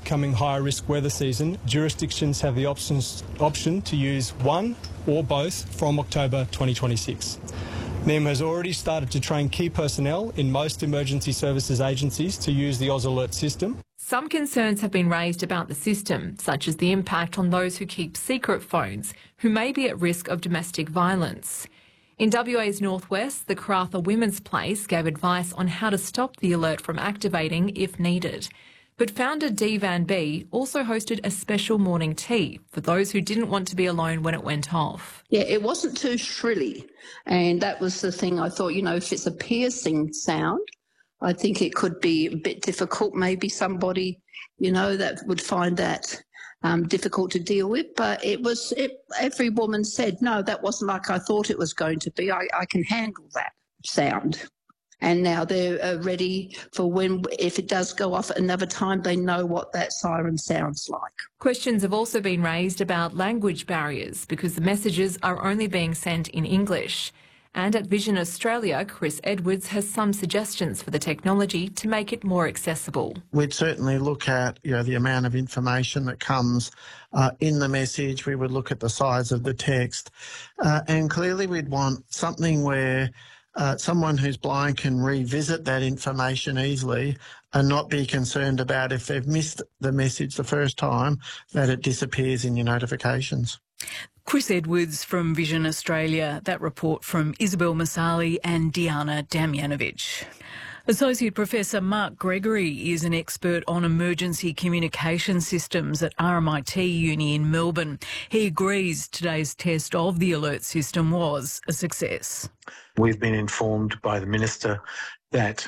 upcoming higher risk weather season, jurisdictions have the option to use one or both from October 2026. NIM has already started to train key personnel in most emergency services agencies to use the Oz Alert system. Some concerns have been raised about the system, such as the impact on those who keep secret phones, who may be at risk of domestic violence. In WA's northwest, the Karratha Women's Place gave advice on how to stop the alert from activating if needed. But founder Dee Van B also hosted a special morning tea for those who didn't want to be alone when it went off. Yeah, it wasn't too shrilly, and that was the thing. I thought, if it's a piercing sound, I think it could be a bit difficult. Maybe somebody, that would find that difficult to deal with. But every woman said, no, that wasn't like I thought it was going to be. I can handle that sound. And now they're ready for if it does go off at another time, they know what that siren sounds like. Questions have also been raised about language barriers because the messages are only being sent in English. And at Vision Australia, Chris Edwards has some suggestions for the technology to make it more accessible. We'd certainly look at the amount of information that comes in the message. We would look at the size of the text. And clearly we'd want something where someone who's blind can revisit that information easily and not be concerned about if they've missed the message the first time, that it disappears in your notifications. Chris Edwards from Vision Australia. That report from Isabel Masali and Diana Damjanovic. Associate Professor Mark Gregory is an expert on emergency communication systems at RMIT Uni in Melbourne. He agrees today's test of the alert system was a success. We've been informed by the Minister that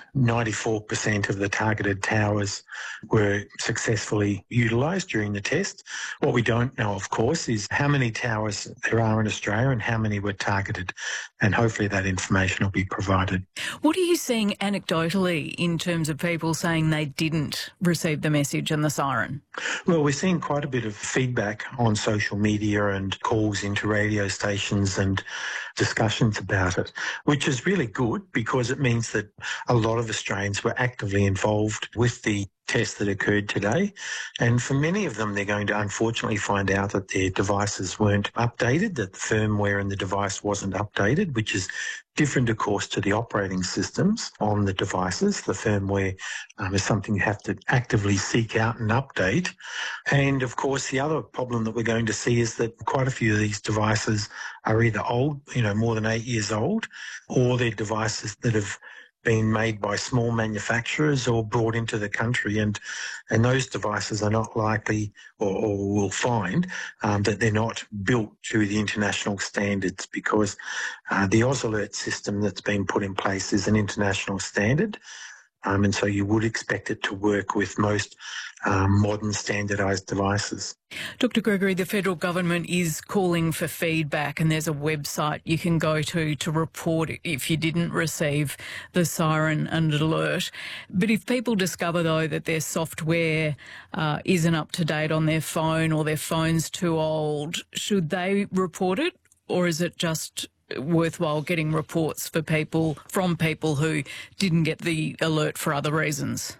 94% of the targeted towers were successfully utilised during the test. What we don't know, of course, is how many towers there are in Australia and how many were targeted, and hopefully that information will be provided. What are you seeing anecdotally in terms of people saying they didn't receive the message and the siren? Well, we're seeing quite a bit of feedback on social media and calls into radio stations and discussions about it, which is really good because it means that a lot of Australians were actively involved with the test that occurred today. And for many of them, they're going to unfortunately find out that their devices weren't updated, that the firmware in the device wasn't updated, which is different, of course, to the operating systems on the devices. The firmware is something you have to actively seek out and update. And, of course, the other problem that we're going to see is that quite a few of these devices are either old, more than 8 years old, or they're devices that have been made by small manufacturers or brought into the country, and those devices are not likely or will find that they're not built to the international standards, because the Oz Alert system that's been put in place is an international standard, and so you would expect it to work with most modern standardised devices. Dr Gregory, the federal government is calling for feedback, and there's a website you can go to report if you didn't receive the siren and alert. But if people discover, though, that their software isn't up to date on their phone or their phone's too old, should they report it, or is it just worthwhile getting reports from people who didn't get the alert for other reasons?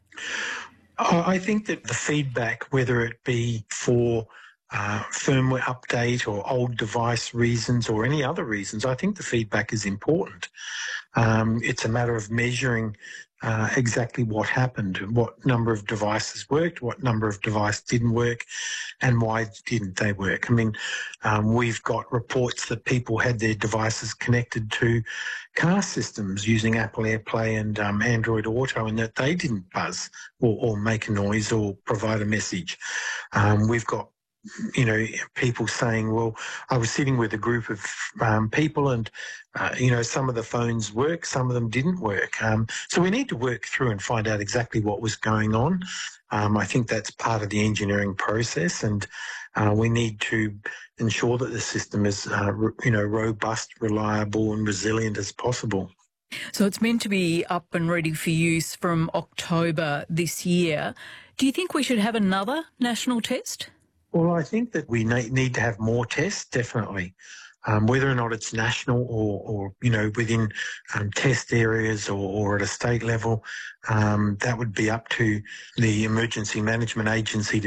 I think that the feedback, whether it be for firmware update or old device reasons or any other reasons, I think the feedback is important. It's a matter of measuring exactly what happened, what number of devices worked, what number of devices didn't work, and why didn't they work. I mean, we've got reports that people had their devices connected to car systems using Apple AirPlay and Android Auto, and that they didn't buzz or make a noise or provide a message. We've got people saying, well, I was sitting with a group of people and, some of the phones work, some of them didn't work. So we need to work through and find out exactly what was going on. I think that's part of the engineering process, and we need to ensure that the system is, robust, reliable and resilient as possible. So it's meant to be up and ready for use from October this year. Do you think we should have another national test? Well, I think that we need to have more tests, definitely. Whether or not it's national or within test areas or at a state level, that would be up to the Emergency Management Agency to